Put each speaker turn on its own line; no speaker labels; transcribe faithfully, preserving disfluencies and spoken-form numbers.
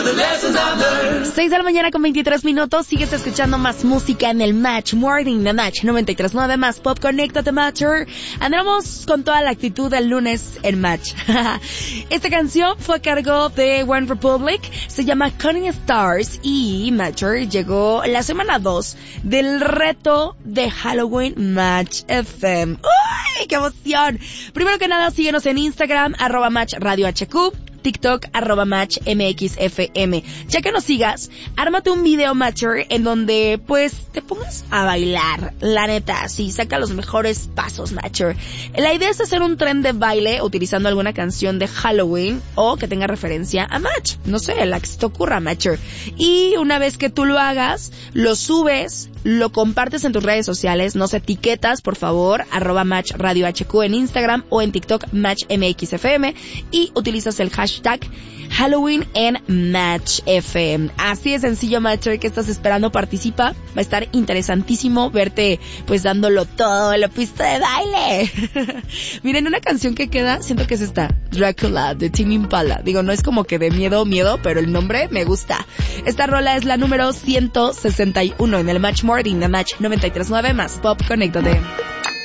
seis de la mañana con veintitrés minutos. Sigues escuchando más música en el Match Morning de Match noventa y tres punto nueve. Más pop, conéctate, Matcher. Andamos con toda la actitud del lunes en Match. Esta canción fue a cargo de One Republic. Se llama Cunning Stars. Y Matcher llegó la semana dos del reto de Halloween Match F M. ¡Uy, qué emoción! Primero que nada, síguenos en Instagram, arroba Match Radio H Q. TikTok, arroba Match M X F M. Ya que nos sigas, ármate un video Matcher en donde, pues, te pongas a bailar. La neta, sí, saca los mejores pasos, Matcher. La idea es hacer un tren de baile utilizando alguna canción de Halloween o que tenga referencia a Match. No sé, la que se te ocurra, Matcher. Y una vez que tú lo hagas, lo subes, lo compartes en tus redes sociales, nos etiquetas, por favor, arroba Match Radio H Q en Instagram o en TikTok, Match M X F M, y utilizas el hashtag Halloween en Match F M. Así de sencillo, Matcher. ¿Qué estás esperando? Participa. Va a estar interesantísimo verte, pues, dándolo todo en la pista de baile. Miren, una canción que queda, siento que es esta, Dracula, de Tame Impala. Digo, no es como que de miedo, miedo, pero el nombre me gusta. Esta rola es la número ciento sesenta y uno en el Match Morning de Match noventa y tres punto nueve. Más pop, conéctate.